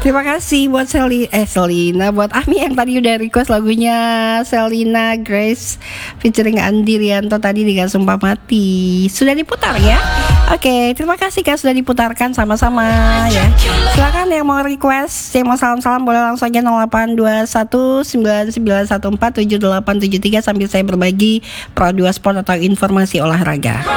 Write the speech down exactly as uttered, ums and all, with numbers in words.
Terima kasih buat Seli eh Selina buat Ami yang tadi udah request lagunya Selina Grace featuring Andi Rianto tadi dengan Sumpah Mati. Sudah diputar ya? Oke, terima kasih Kak sudah diputarkan sama-sama ya. Silakan yang mau request, yang mau salam-salam boleh langsung aja nol delapan dua satu sembilan sembilan satu empat tujuh delapan tujuh tiga sambil saya berbagi pro dua sport atau informasi olahraga.